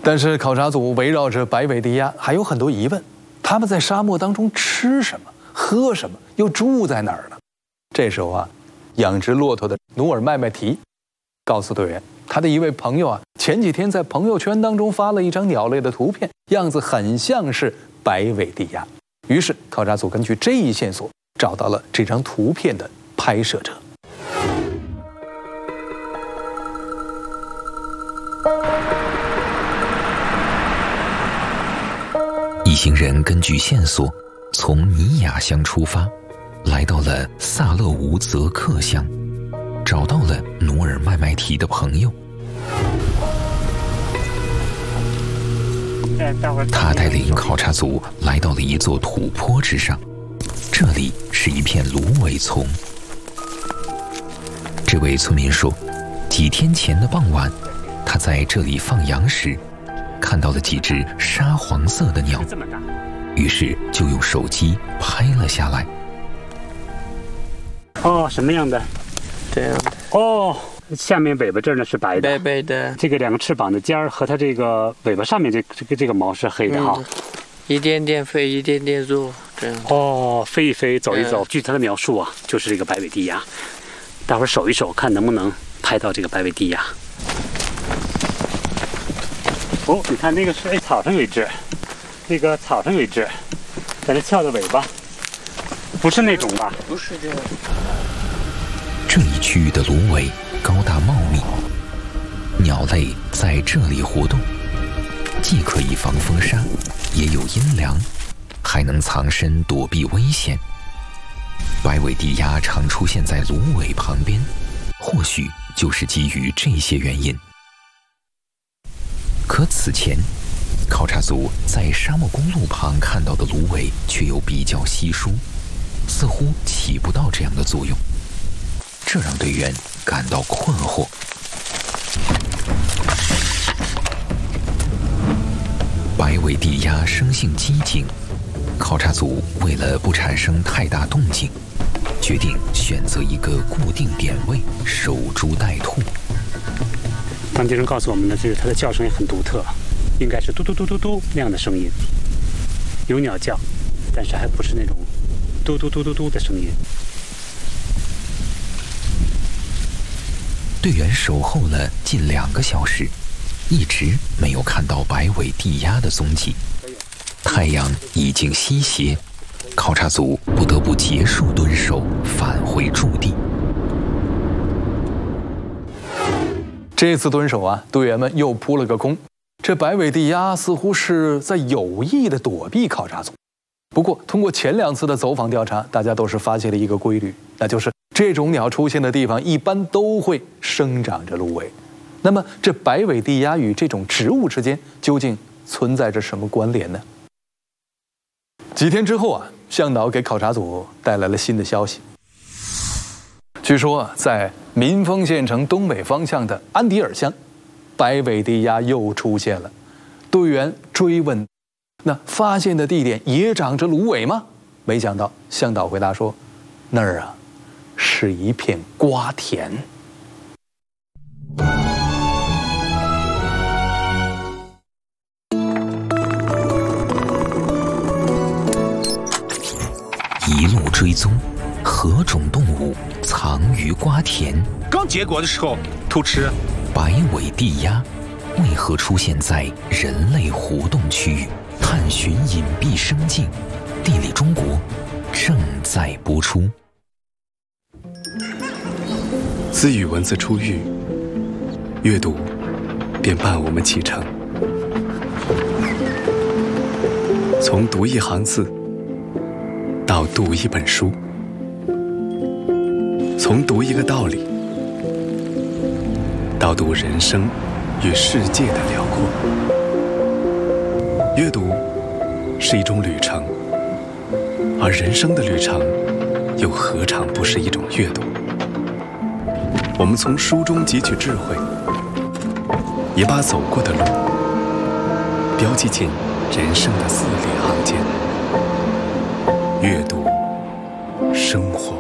但是考察组围绕着白尾地鸭还有很多疑问：他们在沙漠当中吃什么、喝什么，又住在哪儿呢？这时候啊，养殖骆驼的努尔麦麦提告诉队员，他的一位朋友啊，前几天在朋友圈当中发了一张鸟类的图片，样子很像是白尾地鸭。于是考察组根据这一线索，找到了这张图片的拍摄者。 一行人根据线索，从尼雅乡出发，来到了萨勒乌泽克乡，找到了努尔麦麦提的朋友。他带领考察组来到了一座土坡之上，这里是一片芦苇丛。这位村民说，几天前的傍晚，他在这里放羊时，看到了几只沙黄色的鸟，于是就用手机拍了下来。 哦，什么样的？ 这样的。 哦，下面尾巴这儿呢是白的， 白白的。 这个两个翅膀的尖儿和它这个尾巴上面这个毛是黑的哈。 一点点飞，一点点入，这样。 哦，飞一飞，走一走。据它的描述啊，就是这个白尾地鸭。待会儿手一手，看能不能拍到这个白尾地鸭。哦，你看那个是草上有一只，那个草上有一只，在那翘着尾巴，不是那种吧？ 不是这样。 这一区域的芦苇高大茂密，鸟类在这里活动，既可以防风沙，也有阴凉，还能藏身躲避危险。白尾地鸭常出现在芦苇旁边，或许就是基于这些原因。可此前，考察组在沙漠公路旁看到的芦苇却又比较稀疏，似乎起不到这样的作用，这让队员感到困惑。白尾地鸭生性机警，考察组为了不产生太大动静，决定选择一个固定点位守株待兔。 当地人告诉我们呢，就是它的叫声也很独特，应该是嘟嘟嘟嘟嘟那样的声音，有鸟叫，但是还不是那种嘟嘟嘟嘟嘟的声音。 队员守候了近2个小时，一直没有看到白尾地鸭的踪迹。太阳已经西斜，考察组不得不结束蹲守，返回驻地。 这次蹲守啊，队员们又扑了个空。这白尾地鸭似乎是在有意的躲避考察组。不过，通过前2次的走访调查，大家都是发现了一个规律，那就是这种鸟出现的地方一般都会生长着芦苇。那么，这白尾地鸭与这种植物之间究竟存在着什么关联呢？几天之后啊，向导给考察组带来了新的消息。据说在民丰县城东北方向的安迪尔乡，白尾地鸭又出现了。队员追问，那发现的地点也长着芦苇吗？没想到向导回答说，那儿啊是一片瓜田。 一路追踪，何种动物藏于瓜田？ 刚结果的时候偷吃。 白尾地鸭为何出现在人类活动区域？探寻隐蔽生境，地理中国正在播出。 自与文字初遇，阅读便伴我们启程。从读一行字到读一本书，从读一个道理到读人生与世界的辽阔。阅读是一种旅程，而人生的旅程又何尝不是一种阅读？我们从书中汲取智慧，也把走过的路标记进人生的字里行间。阅读，生活。